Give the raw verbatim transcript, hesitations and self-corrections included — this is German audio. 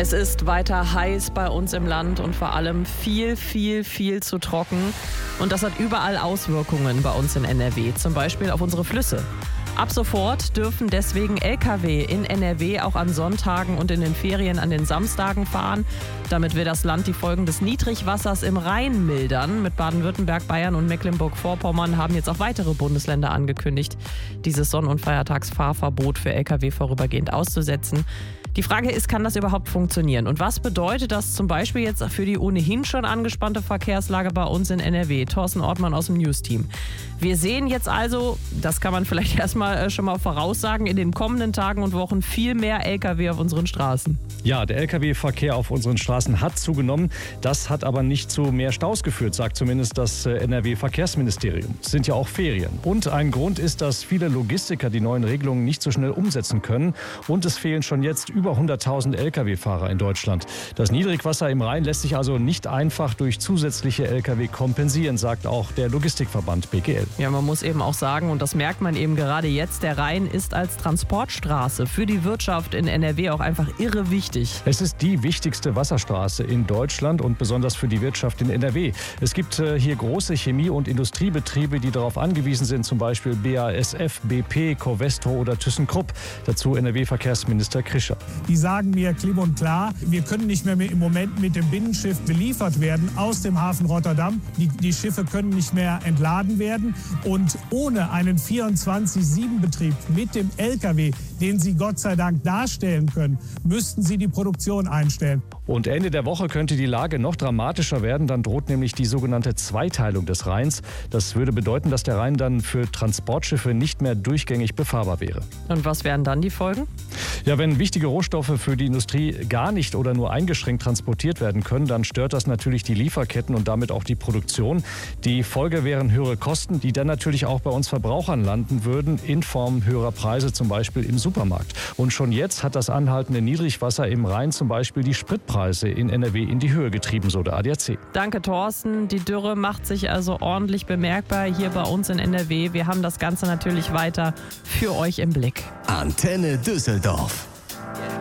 Es ist weiter heiß bei uns im Land und vor allem viel, viel, viel zu trocken. Und das hat überall Auswirkungen bei uns in N R W, zum Beispiel auf unsere Flüsse. Ab sofort dürfen deswegen L K W in N R W auch an Sonntagen und in den Ferien an den Samstagen fahren. Damit will das Land die Folgen des Niedrigwassers im Rhein mildern. Mit Baden-Württemberg, Bayern und Mecklenburg-Vorpommern haben jetzt auch weitere Bundesländer angekündigt, dieses Sonn- und Feiertagsfahrverbot für L K W vorübergehend auszusetzen. Die Frage ist, kann das überhaupt funktionieren? Und was bedeutet das zum Beispiel jetzt für die ohnehin schon angespannte Verkehrslage bei uns in N R W? Thorsten Ortmann aus dem News-Team. Wir sehen jetzt also, das kann man vielleicht erstmal schon mal voraussagen, in den kommenden Tagen und Wochen viel mehr L K W auf unseren Straßen. Ja, der L K W-Verkehr auf unseren Straßen hat zugenommen. Das hat aber nicht zu mehr Staus geführt, sagt zumindest das N R W-Verkehrsministerium. Es sind ja auch Ferien. Und ein Grund ist, dass viele Logistiker die neuen Regelungen nicht so schnell umsetzen können. Und es fehlen schon jetzt über hunderttausend L K W-Fahrer in Deutschland. Das Niedrigwasser im Rhein lässt sich also nicht einfach durch zusätzliche L K W kompensieren, sagt auch der Logistikverband B G L. Ja, man muss eben auch sagen, und das merkt man eben gerade jetzt, der Rhein ist als Transportstraße für die Wirtschaft in N R W auch einfach irre wichtig. Es ist die wichtigste Wasserstraße in Deutschland und besonders für die Wirtschaft in N R W. Es gibt äh, hier große Chemie- und Industriebetriebe, die darauf angewiesen sind, zum Beispiel B A S F, B P, Covestro oder ThyssenKrupp. Dazu N R W-Verkehrsminister Krischer. Die sagen mir klipp und klar, wir können nicht mehr im Moment mit dem Binnenschiff beliefert werden aus dem Hafen Rotterdam. Die, die Schiffe können nicht mehr entladen werden. Und ohne einen vierundzwanzig sieben Betrieb mit dem L K W, den sie Gott sei Dank darstellen können, müssten sie die Produktion einstellen. Und Ende der Woche könnte die Lage noch dramatischer werden. Dann droht nämlich die sogenannte Zweiteilung des Rheins. Das würde bedeuten, dass der Rhein dann für Transportschiffe nicht mehr durchgängig befahrbar wäre. Und was wären dann die Folgen? Ja, wenn wichtige Rohstoffe für die Industrie gar nicht oder nur eingeschränkt transportiert werden können, dann stört das natürlich die Lieferketten und damit auch die Produktion. Die Folge wären höhere Kosten, die dann natürlich auch bei uns Verbrauchern landen würden, in Form höherer Preise, zum Beispiel im Supermarkt. Und schon jetzt hat das anhaltende Niedrigwasser im Rhein zum Beispiel die Spritpreise in N R W in die Höhe getrieben, so der A D A C. Danke, Thorsten. Die Dürre macht sich also ordentlich bemerkbar hier bei uns in N R W. Wir haben das Ganze natürlich weiter für euch im Blick. Antenne Düsseldorf.